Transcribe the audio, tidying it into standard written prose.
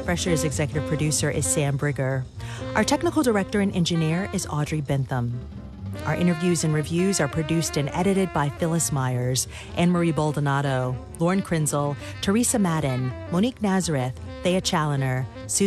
Refresher's executive producer is Sam Brigger. Our technical director and engineer is Audrey Bentham. Our interviews and reviews are produced and edited by Phyllis Myers, Anne-Marie Baldonado, Lauren Krenzel, Teresa Madden, Monique Nazareth, Thea Challoner, Susan